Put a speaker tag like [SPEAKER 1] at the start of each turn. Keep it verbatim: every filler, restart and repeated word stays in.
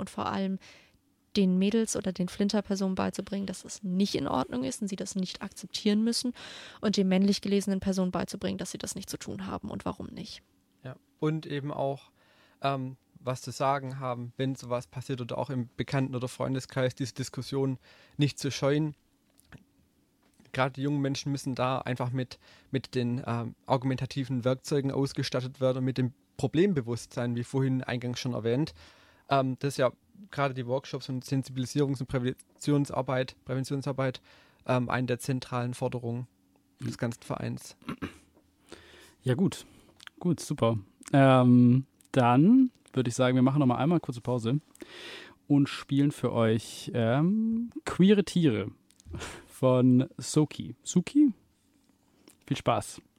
[SPEAKER 1] und vor allem den Mädels oder den Flinter-Personen beizubringen, dass es nicht in Ordnung ist und sie das nicht akzeptieren müssen und den männlich gelesenen Personen beizubringen, dass sie das nicht zu tun haben und warum nicht.
[SPEAKER 2] Ja, und eben auch ähm, was zu sagen haben, wenn sowas passiert oder auch im Bekannten- oder Freundeskreis, diese Diskussion nicht zu scheuen. Gerade die jungen Menschen müssen da einfach mit, mit den ähm, argumentativen Werkzeugen ausgestattet werden, mit dem Problembewusstsein, wie vorhin eingangs schon erwähnt. Ähm, das ist ja gerade die Workshops und Sensibilisierungs- und Präventionsarbeit, Präventionsarbeit ähm, eine der zentralen Forderungen des ganzen Vereins.
[SPEAKER 3] Ja gut, gut, super. Ähm, dann würde ich sagen, wir machen noch mal einmal kurze Pause und spielen für euch ähm, Queere Tiere von Soki. Suki? Viel Spaß.